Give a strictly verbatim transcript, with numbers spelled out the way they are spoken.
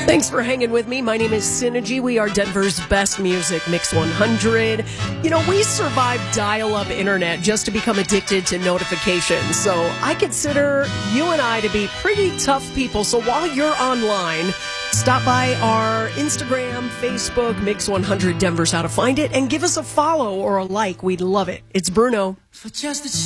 Thanks for hanging with me. My name is Synergy. We are Denver's best music, Mix one hundred. You know, we survived dial-up internet just to become addicted to notifications. So I consider you and I to be pretty tough people. So while you're online, stop by our Instagram, Facebook, Mix one hundred Denver's How to Find It, and give us a follow or a like. We'd love it. It's Bruno. For just a